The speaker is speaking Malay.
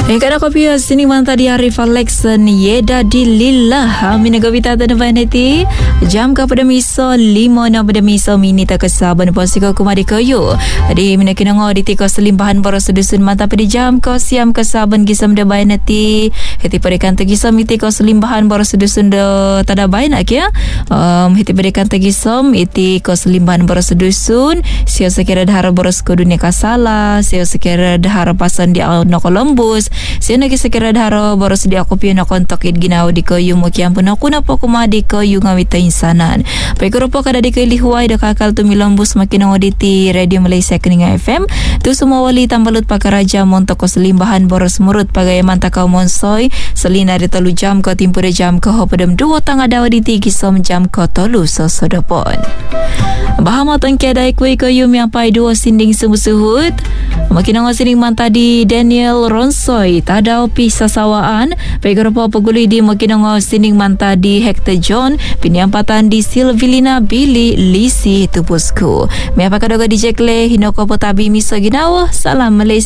Kada kopi sini manta di Arif Alexan Yeda di Lillah Mina Gavita Tanavan Heti Jam ka pada miso 5 na pada miso minita kesaban posiko kumadi kayu di mina kinango di tiko selimbahan boros sedusun manta pada jam ko siam kesaban gisam de bayan heti heti pada kanta gisam iti ko selimbahan boros sedusun de tada bayan akia heti pada kanta gisam iti ko selimbahan boros sedusun sio sekira dahara boros ko dunia kasala sio sekira dahara pasan di no Columbus sio nagi sekira dahara boros di aku pia no kontok it ginau di kayu mo kiam pun aku na po kumadi kayu ngawita insanan paikurupo kada di kaili huwai da kakal tu milambus makin ngoditi Radio Malaysia Keninga FM tu semua wali tambalut pakaraja montoko selimbahan boros murut pagai mantakau monsoy selina di telu jam ko timpu de jam ko hopadam 2 tanga dawa di 3 som jam ko tolu sosodopon bahama tangke dai kui kayu yang pai 2 sinding sumusuhut makin sinding manta di Daniel Ronsoy tada opi sasawaan paikurupo paguli di makin sinding manta di Hector John piniampatan di Silvilina Billy Lisi Tupusku. Miapa kadoga di Jekle hinoko potabi miso ginawa. Salam Malaysia.